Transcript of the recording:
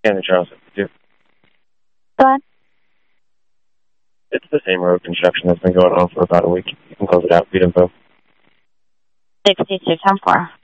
Andy Charles 52. Go ahead. It's the same road construction that's been going on for about a week. You can close it out. Feed info. 6210-4.